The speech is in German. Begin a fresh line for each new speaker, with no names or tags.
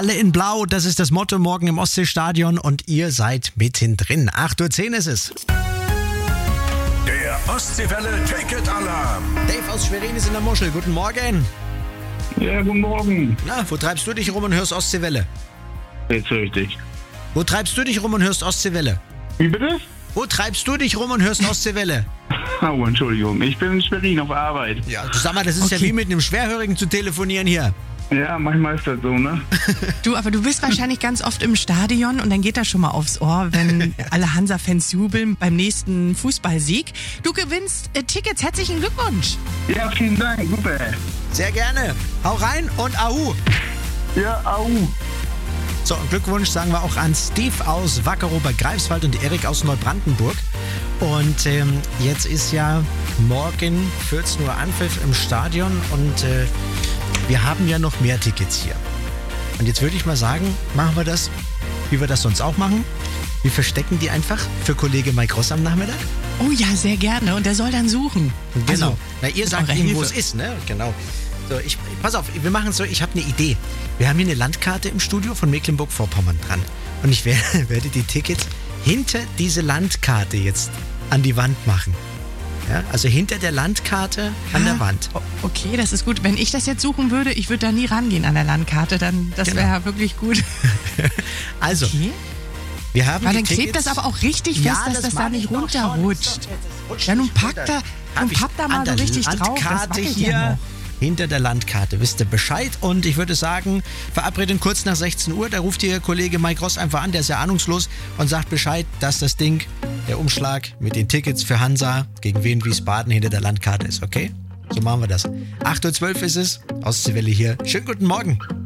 Alle in Blau, das ist das Motto morgen im Ostseestadion und ihr seid mittendrin. 8:10 Uhr ist es.
Der Ostseewelle Ticket-Alarm.
Dave aus Schwerin ist in der Muschel. Guten Morgen.
Ja, guten Morgen.
Na, wo treibst du dich rum und hörst Ostseewelle?
Jetzt richtig.
Wo treibst du dich rum und hörst Ostseewelle?
Wie bitte?
Wo treibst du dich rum und hörst Ostseewelle?
Oh, Entschuldigung. Ich bin in Schwerin auf Arbeit.
Ja, sag mal, das ist ja wie mit einem Schwerhörigen zu telefonieren hier.
Ja, manchmal ist das so, ne?
Du, aber du bist wahrscheinlich ganz oft im Stadion und dann geht das schon mal aufs Ohr, wenn alle Hansa-Fans jubeln beim nächsten Fußballsieg. Du gewinnst Tickets. Herzlichen Glückwunsch.
Ja, vielen Dank. Super.
Sehr gerne. Hau rein und au.
Ja, au.
So, und Glückwunsch sagen wir auch an Steve aus Wackerow bei Greifswald und Erik aus Neubrandenburg. Und jetzt ist ja morgen 14 Uhr Anpfiff im Stadion und wir haben ja noch mehr Tickets hier. Und jetzt würde ich mal sagen, machen wir das, wie wir das sonst auch machen. Wir verstecken die einfach für Kollege Mike Ross am Nachmittag.
Oh ja, sehr gerne. Und der soll dann suchen.
Genau.
Also,
Na, ihr
mit
sagt
eurer
ihm, wo
Hilfe.
es ist, ne? Genau. So, pass auf, wir machen so, ich habe eine Idee. Wir haben hier eine Landkarte im Studio von Mecklenburg-Vorpommern dran. Und ich werde die Tickets hinter diese Landkarte jetzt an die Wand machen. Ja, also hinter der Landkarte an der Wand.
Okay, das ist gut. Wenn ich das jetzt suchen würde, ich würde da nie rangehen an der Landkarte, dann das
Genau.
wäre ja wirklich gut.
Also,
Okay.
wir haben
Weil
die
dann klebt
Tickets.
das aber auch richtig fest, dass das da
mag
nicht
ich doch schon.
runterrutscht.
Das rutscht
Ja, nun
nicht
pack
runter.
da,
Hab
nun
ich
pack da mal
an
so
der
richtig drauf. Das
Landkarte
wackelt
hier.
ja noch.
Hinter der Landkarte, wisst ihr Bescheid. Und ich würde sagen, verabreden kurz nach 16 Uhr. Da ruft ihr Kollege Mike Ross einfach an, der ist ja ahnungslos und sagt Bescheid, dass das Ding, der Umschlag mit den Tickets für Hansa gegen Wien Wiesbaden hinter der Landkarte ist, okay? So machen wir das. 8:12 Uhr ist es. Ostseewelle hier. Schönen guten Morgen.